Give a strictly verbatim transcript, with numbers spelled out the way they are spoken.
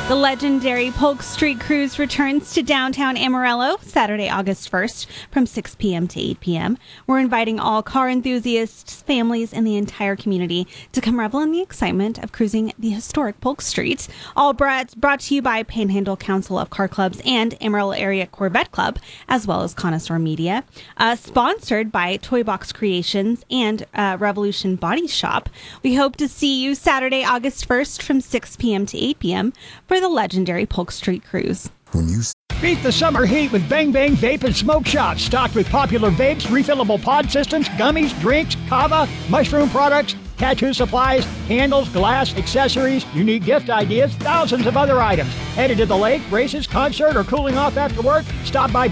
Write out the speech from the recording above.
The legendary Polk Street Cruise returns to downtown Amarillo Saturday, August first from six p.m. to eight p.m. We're inviting all car enthusiasts, families, and the entire community to come revel in the excitement of cruising the historic Polk Street. All brought, brought to you by Panhandle Council of Car Clubs and Amarillo Area Corvette Club, as well as Connoisseur Media. Uh, sponsored by Toy Box Creations and uh, Revolution Body Shop. We hope to see you Saturday, August first from six p.m. to eight p.m. for the legendary Polk Street Cruise. When you beat the summer heat with Bang Bang Vape and Smoke Shops, stocked with popular vapes, refillable pod systems, gummies, drinks, kava, mushroom products, tattoo supplies, candles, glass, accessories, unique gift ideas, thousands of other items. Headed to the lake, races, concert, or cooling off after work? Stop by